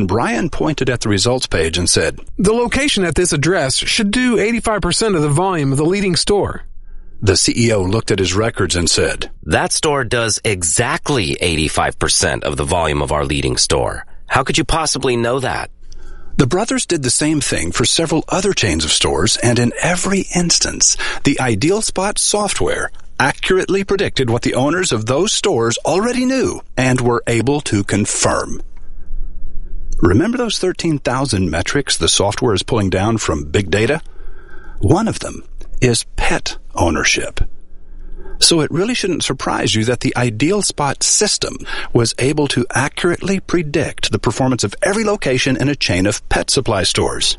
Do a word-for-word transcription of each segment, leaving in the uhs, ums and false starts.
Brian pointed at the results page and said, "The location at this address should do eighty-five percent of the volume of the leading store." The C E O looked at his records and said, "That store does exactly eighty-five percent of the volume of our leading store. How could you possibly know that?" The brothers did the same thing for several other chains of stores, and in every instance, the Ideal Spot software accurately predicted what the owners of those stores already knew and were able to confirm. Remember those thirteen thousand metrics the software is pulling down from big data? One of them is pet ownership. So it really shouldn't surprise you that the Ideal Spot system was able to accurately predict the performance of every location in a chain of pet supply stores.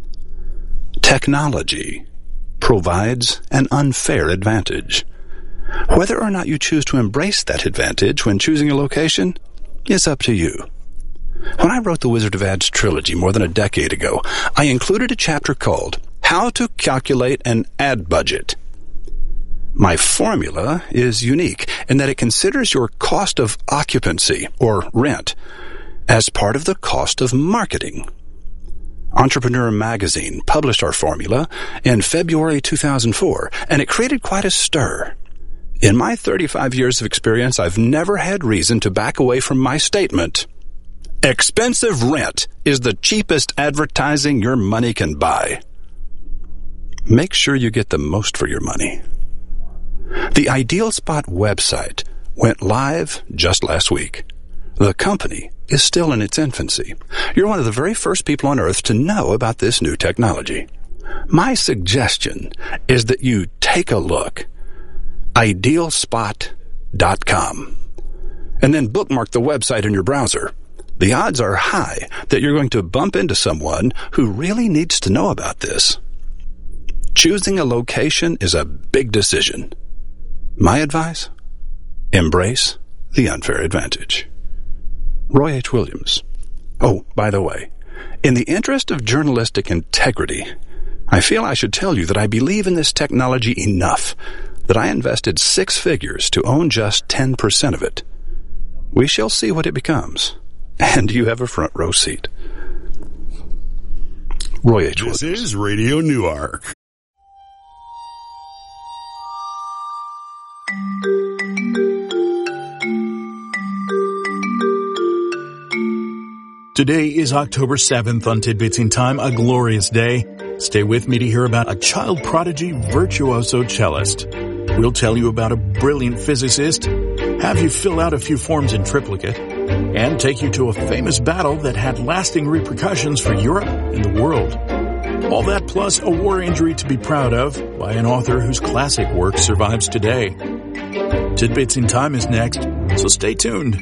Technology provides an unfair advantage. Whether or not you choose to embrace that advantage when choosing a location is up to you. When I wrote the Wizard of Ads trilogy more than a decade ago, I included a chapter called How to Calculate an Ad Budget. My formula is unique in that it considers your cost of occupancy, or rent, as part of the cost of marketing. Entrepreneur Magazine published our formula in February two thousand four, and it created quite a stir. In my thirty-five years of experience, I've never had reason to back away from my statement. Expensive rent is the cheapest advertising your money can buy. Make sure you get the most for your money. The Ideal Spot website went live just last week. The company is still in its infancy. You're one of the very first people on earth to know about this new technology. My suggestion is that you take a look. ideal spot dot com. And then bookmark the website in your browser. The odds are high that you're going to bump into someone who really needs to know about this. Choosing a location is a big decision. My advice? Embrace the unfair advantage. Roy H. Williams. Oh, by the way, in the interest of journalistic integrity, I feel I should tell you that I believe in this technology enough that I invested six figures to own just ten percent of it. We shall see what it becomes. And you have a front row seat. Roy H. Williams. This is Radio Newark. Today is October seventh on Tidbits in Time, a glorious day. Stay with me to hear about a child prodigy virtuoso cellist. We'll tell you about a brilliant physicist, have you fill out a few forms in triplicate, and take you to a famous battle that had lasting repercussions for Europe and the world. All that plus a war injury to be proud of by an author whose classic work survives today. Tidbits in Time is next, so stay tuned.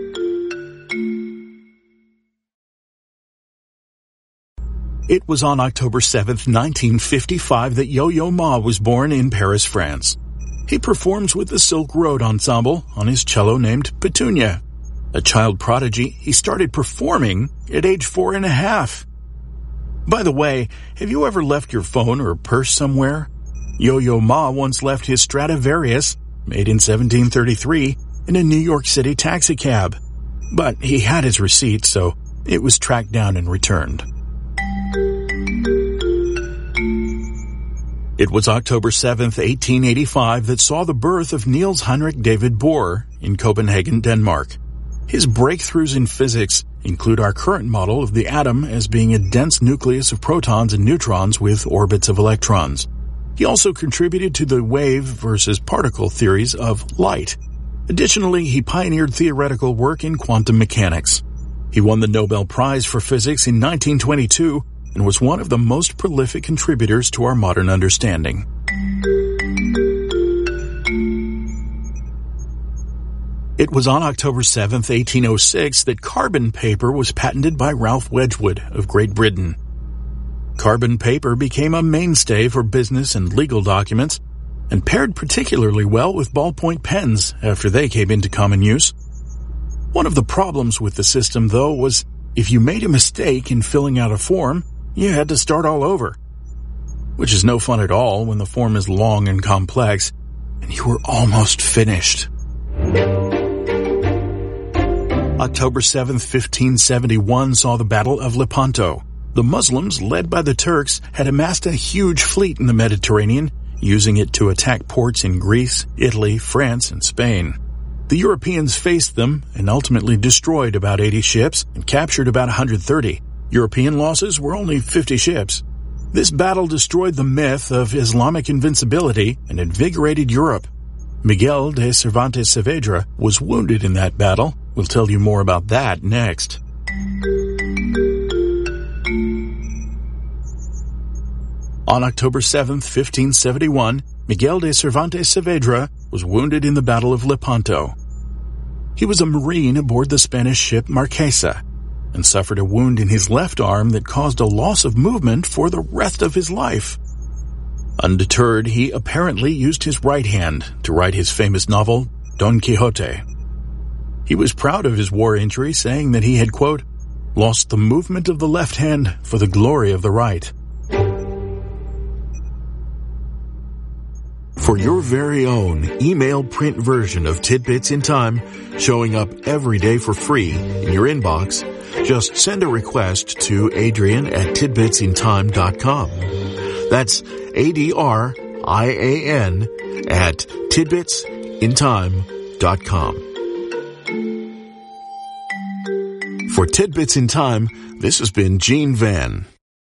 It was on October seventh, nineteen fifty-five that Yo-Yo Ma was born in Paris, France. He performs with the Silk Road Ensemble on his cello named Petunia. A child prodigy, he started performing at age four and a half. By the way, have you ever left your phone or purse somewhere? Yo-Yo Ma once left his Stradivarius, made in seventeen thirty-three, in a New York City taxicab. But he had his receipt, so it was tracked down and returned. It was October seventh, eighteen eighty-five that saw the birth of Niels Henrik David Bohr in Copenhagen, Denmark. His breakthroughs in physics include our current model of the atom as being a dense nucleus of protons and neutrons with orbits of electrons. He also contributed to the wave versus particle theories of light. Additionally, he pioneered theoretical work in quantum mechanics. He won the Nobel Prize for Physics in nineteen twenty-two and was one of the most prolific contributors to our modern understanding. It was on October seventh, eighteen oh six that carbon paper was patented by Ralph Wedgwood of Great Britain. Carbon paper became a mainstay for business and legal documents and paired particularly well with ballpoint pens after they came into common use. One of the problems with the system, though, was if you made a mistake in filling out a form, you had to start all over, which is no fun at all when the form is long and complex, and you were almost finished. October seventh, fifteen seventy-one saw the Battle of Lepanto. The Muslims, led by the Turks, had amassed a huge fleet in the Mediterranean, using it to attack ports in Greece, Italy, France, and Spain. The Europeans faced them and ultimately destroyed about eighty ships and captured about one hundred thirty. European losses were only fifty ships. This battle destroyed the myth of Islamic invincibility and invigorated Europe. Miguel de Cervantes Saavedra was wounded in that battle. We'll tell you more about that next. On October seventh, fifteen seventy-one, Miguel de Cervantes Saavedra was wounded in the Battle of Lepanto. He was a Marine aboard the Spanish ship Marquesa and suffered a wound in his left arm that caused a loss of movement for the rest of his life. Undeterred, he apparently used his right hand to write his famous novel, Don Quixote. He was proud of his war injury, saying that he had, quote, lost the movement of the left hand for the glory of the right. For your very own email print version of Tidbits in Time, showing up every day for free in your inbox, just send a request to Adrian at tidbits in time dot com. That's A D R I A N at tidbits in time dot com. For Tidbits in Time, this has been Gene Van.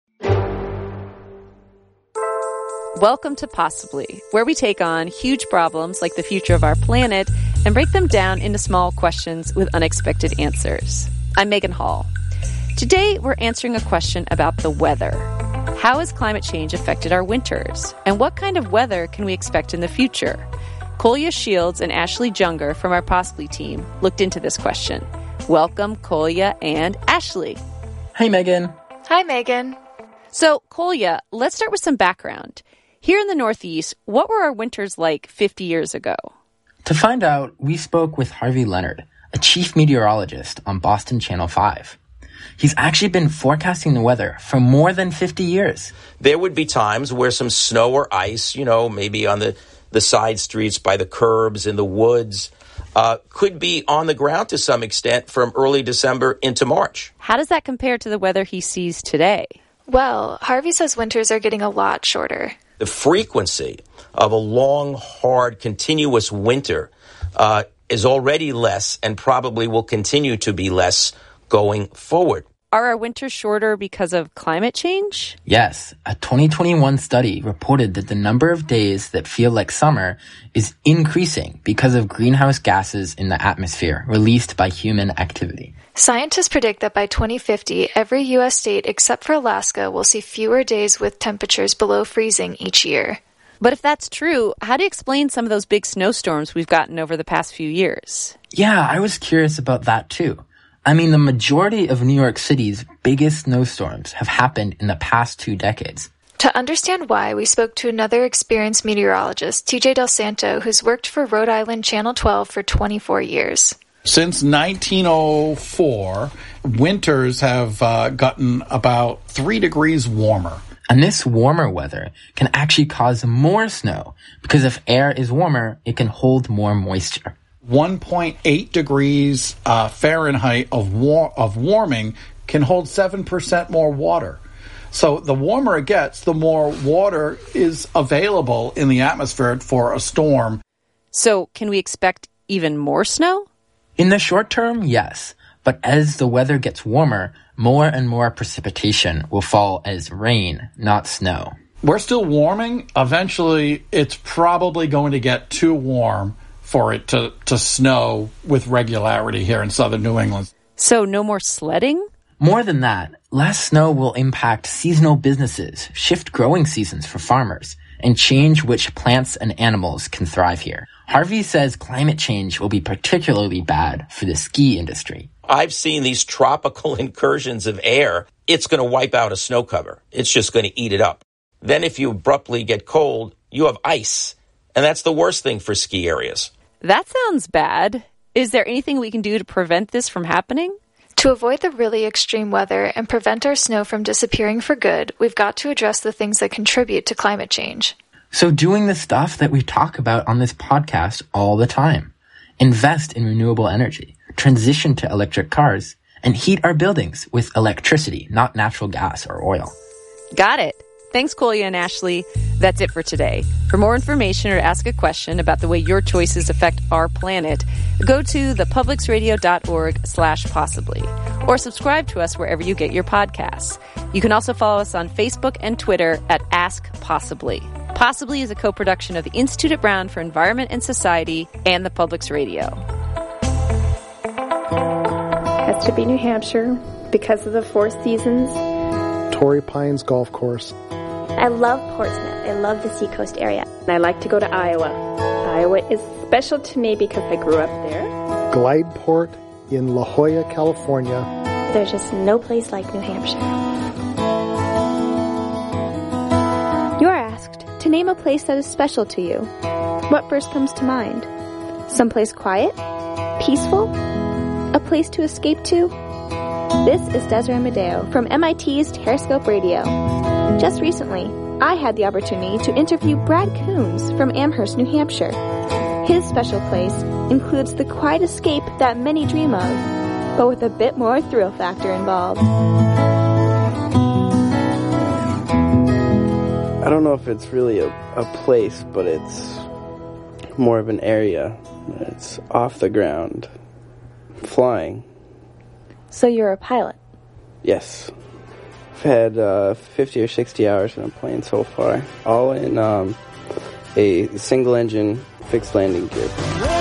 Welcome to Possibly, where we take on huge problems like the future of our planet and break them down into small questions with unexpected answers. I'm Megan Hall. Today, we're answering a question about the weather. How has climate change affected our winters? And what kind of weather can we expect in the future? Kolya Shields and Ashley Junger from our Possibly team looked into this question. Welcome, Kolya and Ashley. Hi, Megan. Hi, Megan. So, Kolya, let's start with some background. Here in the Northeast, what were our winters like fifty years ago? To find out, we spoke with Harvey Leonard, a chief meteorologist on Boston Channel five. He's actually been forecasting the weather for more than fifty years. There would be times where some snow or ice, you know, maybe on the, the side streets, by the curbs, in the woods, uh, could be on the ground to some extent from early December into March. How does that compare to the weather he sees today? Well, Harvey says winters are getting a lot shorter. The frequency of a long, hard, continuous winter uh, is already less and probably will continue to be less going forward. Are our winters shorter because of climate change? Yes, a twenty twenty-one study reported that the number of days that feel like summer is increasing because of greenhouse gases in the atmosphere released by human activity. Scientists predict that by twenty fifty, every U S state except for Alaska will see fewer days with temperatures below freezing each year. But if that's true, how do you explain some of those big snowstorms we've gotten over the past few years? Yeah, I was curious about that too. I mean, the majority of New York City's biggest snowstorms have happened in the past two decades. To understand why, we spoke to another experienced meteorologist, T J Del Santo, who's worked for Rhode Island Channel twelve for twenty-four years. Since nineteen oh four, winters have uh, gotten about three degrees warmer. And this warmer weather can actually cause more snow because if air is warmer, it can hold more moisture. one point eight degrees uh, Fahrenheit of war- of warming can hold seven percent more water. So the warmer it gets, the more water is available in the atmosphere for a storm. So can we expect even more snow? In the short term, yes. But as the weather gets warmer, more and more precipitation will fall as rain, not snow. We're still warming. Eventually, it's probably going to get too warm for it to, to snow with regularity here in southern New England. So no more sledding? More than that, less snow will impact seasonal businesses, shift growing seasons for farmers, and change which plants and animals can thrive here. Harvey says climate change will be particularly bad for the ski industry. I've seen these tropical incursions of air. It's going to wipe out a snow cover. It's just going to eat it up. Then if you abruptly get cold, you have ice. And that's the worst thing for ski areas. That sounds bad. Is there anything we can do to prevent this from happening? To avoid the really extreme weather and prevent our snow from disappearing for good, we've got to address the things that contribute to climate change. So doing the stuff that we talk about on this podcast all the time. Invest in renewable energy. transition to electric cars, and heat our buildings with electricity, not natural gas or oil. Got it. Thanks, Kolya and Ashley. That's it for today. For more information or to ask a question about the way your choices affect our planet, go to thepublicsradio.org slash possibly, or subscribe to us wherever you get your podcasts. You can also follow us on Facebook and Twitter at Ask Possibly. Possibly is a co-production of the Institute at Brown for Environment and Society and the Public's Radio. Has to be New Hampshire because of the Four Seasons. Torrey Pines Golf Course. I love Portsmouth. I love the seacoast area. And I like to go to Iowa. Iowa is special to me because I grew up there. Glideport in La Jolla, California. There's just no place like New Hampshire. You're asked to name a place that is special to you. What first comes to mind? Someplace quiet? Peaceful? A place to escape to? This is Desiree Amadeo from M I T's Terrascope Radio. Just recently, I had the opportunity to interview Brad Coons from Amherst, New Hampshire. His special place includes the quiet escape that many dream of, but with a bit more thrill factor involved. I don't know if it's really a, a place, but it's more of an area. It's off the ground, flying. So you're a pilot? Yes. I've had uh, fifty or sixty hours in a plane so far, all in um, a single-engine fixed landing gear.